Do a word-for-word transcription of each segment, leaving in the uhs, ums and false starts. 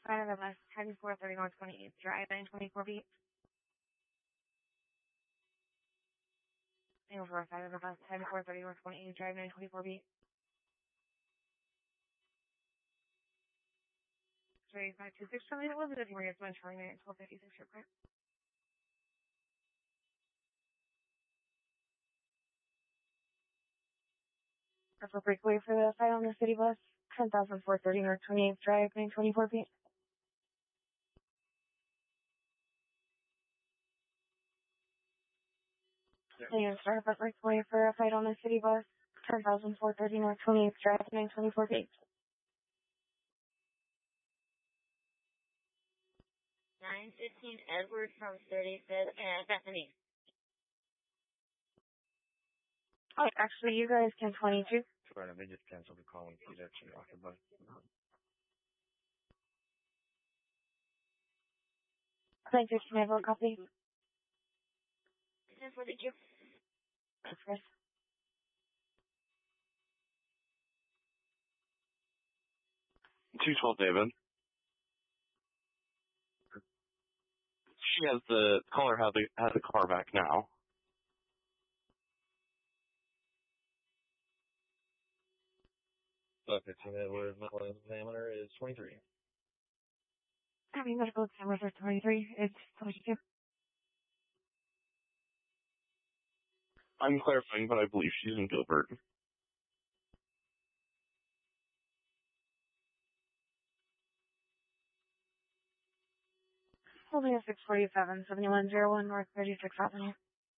five of the bus, heading four thirty North twenty-eighth Drive, nine twenty-four feet. Single four five of the bus, heading four thirty North twenty-eighth Drive, nine twenty-four feet. three five two six, Charlie, Elizabeth, Maria, Charlie, nine twelve fifty-six, airport. Upper breakaway for the side on the city bus, ten thousand four thirty North twenty-eighth Drive, nine twenty-four feet. And start up breakaway for a fight on the city bus, ten thousand four thirty North twenty-eighth Drive, nine twenty-four feet. nine fifteen Edward from thirty-fifth and Bethany. Oh, actually, you guys can twenty-two. Right, they just canceled the call and he's actually occupied. Thank you. Can I have a copy? ten forty-two. That's good. two twelve, David. She has the caller has the has the car back now. So fifteen Edward, medical examiner is twenty-three. I mean, medical examiner for twenty-three. It's twenty-two. I'm clarifying, but I believe she's in Gilbert. Holding a six forty-seven, seventy-one oh one North thirty-sixth Avenue.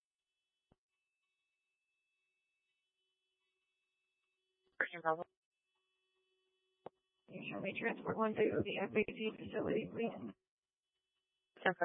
Virgin Bravo. You shall be transport one to the F A T facility, please. Temper.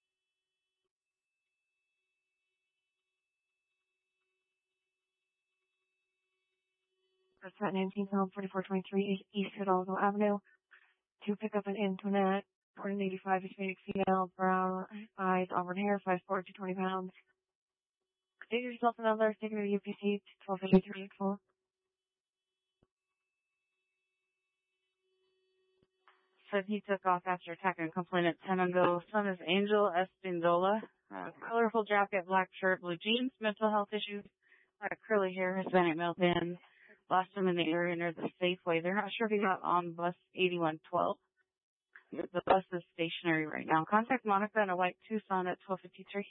That's at nineteen forty-four twenty-three East Hidalgo Avenue. To pick up an Antoinette, one eighty-five, Hispanic female, brown eyes, auburn hair, five four to twenty pounds. State yourself another, taking a U P C, twelve fifty-three eighty-four. Said he took off after attacking a complainant Tenango. Son is Angel Espindola. Uh, colorful jacket, black shirt, blue jeans, mental health issues, uh, curly hair, Hispanic male band. Lost him in the area near the Safeway. They're not sure if he got on bus eighty-one twelve. The bus is stationary right now. Contact Monica in a white Tucson at twelve fifty-three.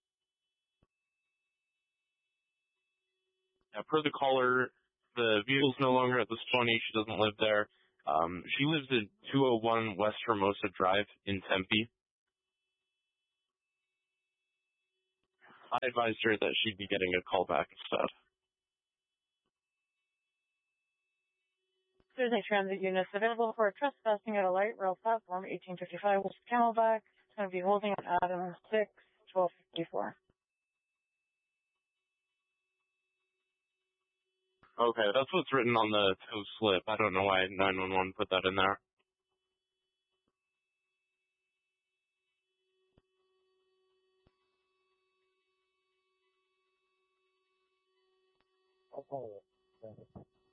Uh, per the caller, the vehicle's no longer at the Stony. She doesn't live there. Um, she lives at two oh one West Hermosa Drive in Tempe. I advised her that she'd be getting a call back instead. There's a transit unit available for trespassing at a light rail platform, eighteen fifty-five West Camelback. It's going to be holding on Adam six, twelve fifty-four. Okay, that's what's written on the tow slip. I don't know why nine one one put that in there. I'll call it.